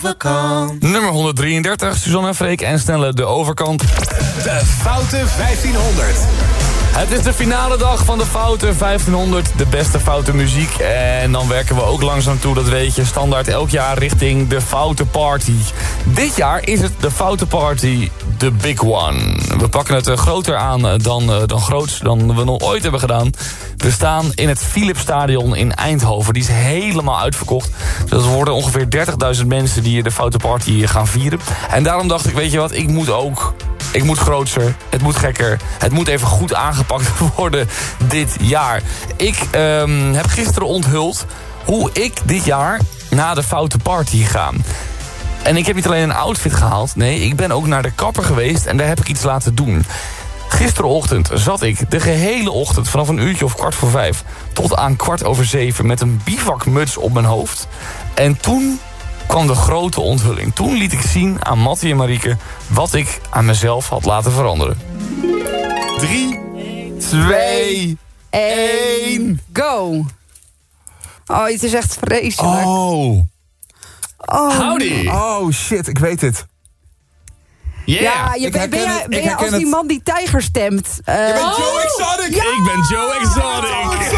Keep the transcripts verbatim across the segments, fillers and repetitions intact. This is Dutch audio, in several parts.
overkant. Nummer honderddrieëndertig, Suzanne en Freek en Snelle de overkant. De Foute vijftienhonderd. Het is de finale dag van de Foute vijftienhonderd, de beste foute muziek. En dan werken we ook langzaam toe, dat weet je, standaard elk jaar richting de Foute Party. Dit jaar is het de Foute Party, the big one. We pakken het uh, groter aan uh, dan, uh, dan groots dan we nog ooit hebben gedaan. We staan in het Philipsstadion in Eindhoven. Die is helemaal uitverkocht. Dus er worden ongeveer dertigduizend mensen die de Foute Party gaan vieren. En daarom dacht ik, weet je wat, ik moet ook... Ik moet grootser, het moet gekker, het moet even goed aangepakt worden dit jaar. Ik um, heb gisteren onthuld hoe ik dit jaar naar de Foute Party ga. En ik heb niet alleen een outfit gehaald, nee, ik ben ook naar de kapper geweest en daar heb ik iets laten doen. Gisterenochtend zat ik de gehele ochtend vanaf een uurtje of kwart voor vijf tot aan kwart over zeven met een bivakmuts op mijn hoofd. En toen kwam de grote onthulling. Toen liet ik zien aan Mattie en Marieke wat ik aan mezelf had laten veranderen. Drie, twee, één. Go. Oh, het is echt vreselijk. Oh. Oh. Howdy! Oh, shit, ik weet het. Yeah! Ja, je, Ik ben, herken ben jij, het, ik ben jij herken als die het. man die tijger stemt? Uh, Je bent Joe Exotic! Ja! Ik ben Joe Exotic!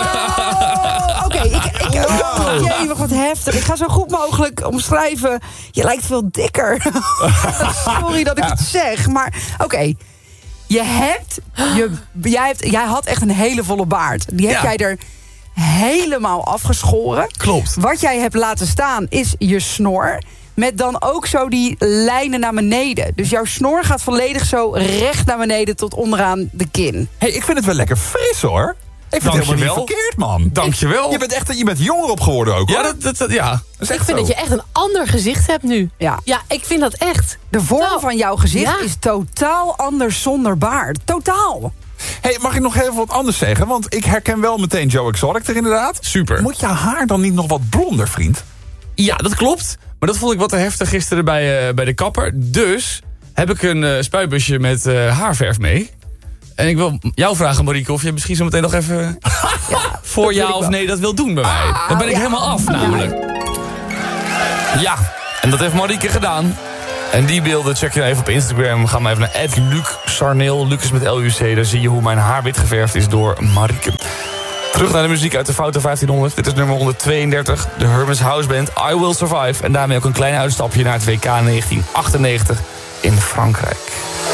Oh, Oké, ik, ik, oh, jee, wat heftig. Ik ga zo goed mogelijk omschrijven. Je lijkt veel dikker. Sorry dat ik het zeg, maar oké. Okay. Je hebt, je, jij hebt, jij had echt een hele volle baard. Die heb Ja. jij er helemaal afgeschoren. Klopt. Wat jij hebt laten staan is je snor. Met dan ook zo die lijnen naar beneden. Dus jouw snor gaat volledig zo recht naar beneden tot onderaan de kin. Hey, ik vind het wel lekker fris, hoor. Ik vind het helemaal niet Dankjewel. verkeerd, man. Dankjewel. Je bent echt je bent jonger op geworden ook, hoor. Ja, dat, dat, dat- ja. Dat is Ik echt vind zo. dat je echt een ander gezicht hebt nu. Ja. Ja, ik vind dat echt. De vorm Nou, van jouw gezicht ja. is totaal anders zonder baard. Totaal. Hey, mag ik nog even wat anders zeggen? Want ik herken wel meteen Joe Exotic er inderdaad. Super. Moet je haar dan niet nog wat blonder, vriend? Ja, dat klopt. Maar dat vond ik wat te heftig gisteren bij, uh, bij de kapper. Dus heb ik een uh, spuitbusje met uh, haarverf mee. En ik wil jou vragen, Marieke, of je misschien zo meteen nog even Ja, voor ja of nee dat wil doen bij mij. Dan ben ik ja. helemaal af namelijk. Ja, en dat heeft Marieke gedaan. En die beelden check je even op Instagram. Ga maar even naar at Luc Sarneel. Luc is met L U C. Daar zie je hoe mijn haar wit geverfd is door Marieke. Terug naar de muziek uit de Foute vijftienhonderd. Dit is nummer honderdtweeëndertig. De Hermes House Band, I Will Survive. En daarmee ook een klein uitstapje naar het W K negentien achtennegentig in Frankrijk.